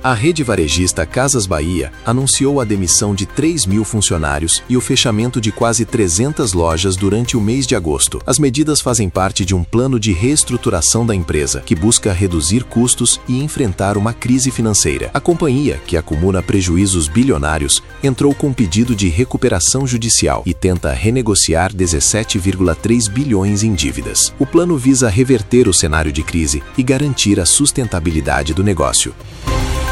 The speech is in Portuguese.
A rede varejista Casas Bahia anunciou a demissão de 3.000 funcionários e o fechamento de quase 300 lojas durante o mês de agosto. As medidas fazem parte de um plano de reestruturação da empresa, que busca reduzir custos e enfrentar uma crise financeira. A companhia, que acumula prejuízos bilionários, entrou com pedido de recuperação judicial e tenta renegociar 17,3 bilhões em dívidas. O plano visa reverter o cenário de crise e garantir a sustentabilidade do negócio.